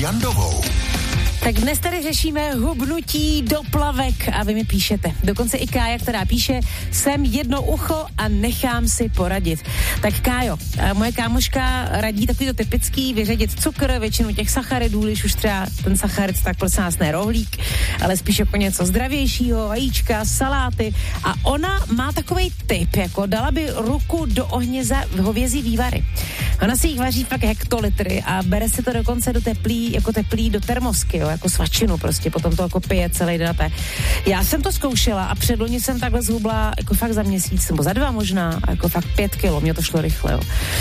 Jandovou. Tak dnes tady řešíme hubnutí do plavek a vy mi píšete. Dokonce i Kája, která píše, jsem jedno ucho a nechám si poradit. Tak Kájo, moje kámoška radí takovýto typický vyřadit cukr, většinu těch sacharidů, když už třeba ten sacharid, tak prosím nás ne rohlík, ale spíš jako něco zdravějšího, vajíčka, saláty. A ona má takovej tip, jako dala by ruku do ohně za hovězí vývary. Ona si jich vaří fakt hektolitry a bere si to dokonce do teplý do termosky, jo, jako svačinu prostě, potom to jako pije celý den. Já jsem to zkoušela a předloni jsem takhle zhubla jako fakt za měsíc, nebo za 2 možná, jako fakt 5 kilo, mě to šlo rychle, jo.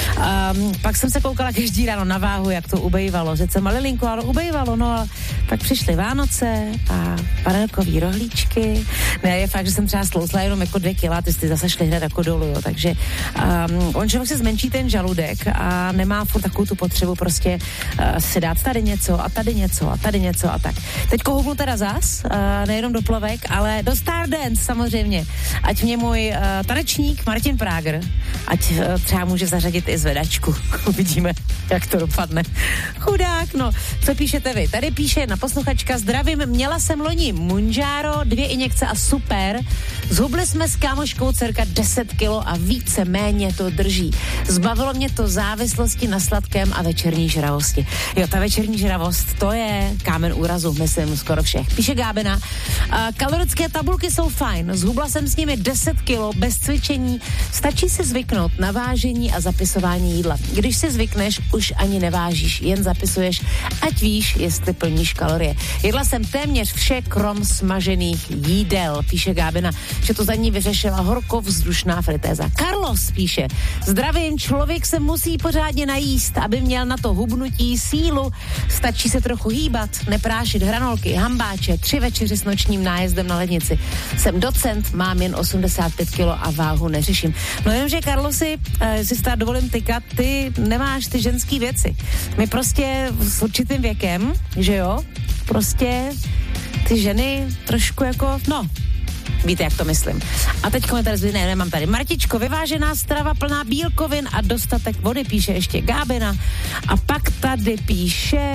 Pak jsem se koukala každý ráno na váhu, jak to ubejvalo, že jsem malilinku, ale ubejvalo, no a pak přišly Vánoce a panelkový rohlíčky. Ne, je fakt, že jsem třeba slousla jenom jako 2 kila, ty jsi zase šly hned jako dolů, jo, takže on člověk se zmenší ten žaludek a nemá furt takovou tu potřebu prostě si dát tady něco a tady něco a tady něco a tak. Teďko hubnu teda zas, nejenom do plavek, ale do Stardance samozřejmě. Ať mě můj tanečník Martin Prager, ať třeba může zařadit i zvedačku. Uvidíme, jak to dopadne. Chudák, no. Co píšete vy? Tady píše jedna posluchačka, zdravím, měla jsem loni Mounjaro, 2 injekce a super. Zhubli jsme s kámoškou cirka 10 kilo a více méně to drží. Zbavilo mě to závislosti na sladkém a večerní žravosti. Jo, ta večerní žravost, to je kámen úrazu, myslím, skoro všech. Píše Gábina, kalorické tabulky jsou fajn, zhubla jsem s nimi 10 kilo bez cvičení, stačí si zvyknout na vážení a zapisování jídla. Když si zvykneš, už ani nevážíš, jen zapisuješ, ať víš, jestli plníš kalorie. Jedla jsem téměř vše krom smažených jídel, píše Gábina, že to za ní vyřešila horkovzdušná fritéza. Carlos píše, zdravím, člověk se musí pořádně najíst, aby měl na to hubnutí sílu, stačí se trochu hýbat, neprášit hranolky, hambáče, 3 večeři s nočním nájezdem na lednici. Jsem docent, mám jen 85 kilo a váhu neřeším. No jenomže, Karlosi, si stát dovolím tykat, ty nemáš ty ženský věci. My prostě s určitým věkem, že jo, prostě ty ženy trošku jako, no, víte, jak to myslím. A teď komentář, nemám tady. Martičko, vyvážená strava plná bílkovin a dostatek vody, píše ještě Gábina. A pak tady píše,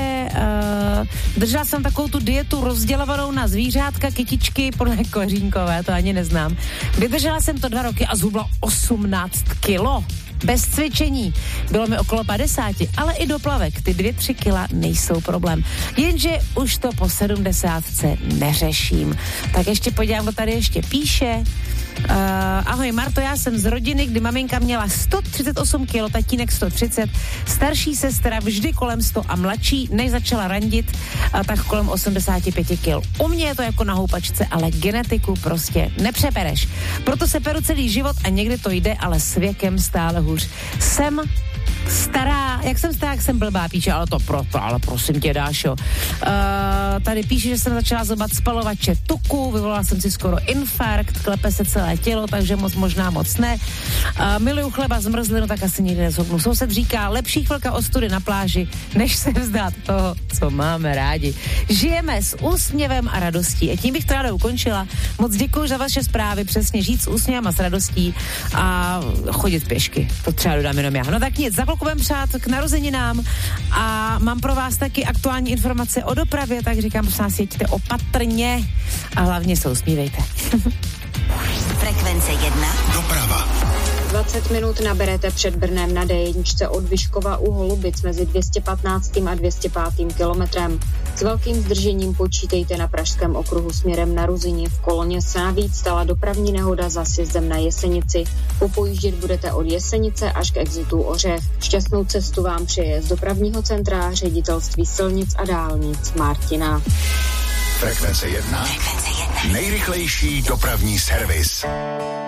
držela jsem takovou tu dietu rozdělovanou na zvířátka, kytičky podle Kořínkové, to ani neznám. Vydržela jsem to 2 roky a zhubla 18 kilo. Bez cvičení. Bylo mi okolo 50, ale i do plavek. Ty 2-3 kila nejsou problém. Jenže už to po 70 neřeším. Tak ještě podívám, kdo tady ještě píše. Ahoj Marto, já jsem z rodiny, kdy maminka měla 138 kg, tatínek 130, starší sestra vždy kolem 100 a mladší, než začala randit, tak kolem 85 kg. U mě je to jako na houpačce, ale genetiku prostě nepřepereš. Proto se peru celý život a někdy to jde, ale s věkem stále hůř. Jsem stará, jak jsem blbá, píše, ale prosím tě, Dášo. Tady píše, že jsem začala zobat spalovače tuku, vyvolala jsem si skoro infarkt, klepe se celé tělo, takže možná moc ne. Miluju chleba zmrzlinu, tak asi nikdy nezhubnu. Soused říká, lepší chvilka ostudy na pláži, než se vzdát toho, co máme rádi. Žijeme s úsměvem a radostí. A tím bych to ráda ukončila. Moc děkuji za vaše zprávy, přesně žít s úsměvem a s radostí a chodit pěšky. To třeba dodám jenom já. No tak nic, za chvilku budem přát k narozeninám a mám pro vás taky aktuální informace o dopravě, tak říkám, prosím vás, jeďte opatrně a hlavně se usmívejte. Frekvence 1. Doprava. 20 minut naberete před Brnem na D1 od Vyškova u Holubic mezi 215. a 205. kilometrem. S velkým zdržením počítejte na Pražském okruhu směrem na Ruzyni. V koloně se navíc stala dopravní nehoda za sjezdem na Jesenici. Popojíždět budete od Jesenice až k exitu Ořech. Šťastnou cestu vám přeje z dopravního centra Ředitelství silnic a dálnic Martina. Frekvence 1. Nejrychlejší dopravní servis.